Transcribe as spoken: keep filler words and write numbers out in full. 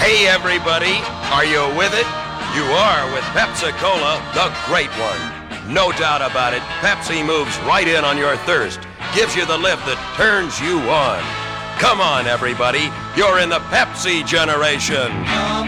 Hey, everybody, are you with it? You are with Pepsi-Cola, the great one. No doubt about it, Pepsi moves right in on your thirst, gives you the lift that turns you on. Come on, everybody, you're in the Pepsi generation.